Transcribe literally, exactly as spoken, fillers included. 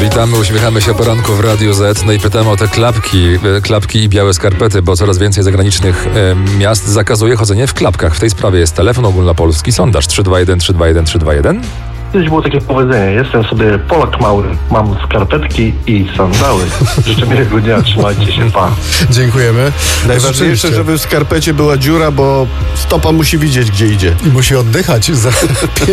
Witamy, uśmiechamy się o poranku w Radiu Z. No i pytamy o te klapki, klapki i białe skarpety, bo coraz więcej zagranicznych e, miast zakazuje chodzenia w klapkach. W tej sprawie jest telefon ogólnopolski, sondaż trzy dwa jeden trzy dwa jeden trzy dwa jeden. Kiedyś było takie powiedzenie, jestem sobie Polak mały, mam skarpetki i sandały. Życzę miłego dnia, trzymajcie się, pa. Dziękujemy. Najważniejsze, żeby w skarpecie była dziura, bo stopa musi widzieć, gdzie idzie. I musi oddychać za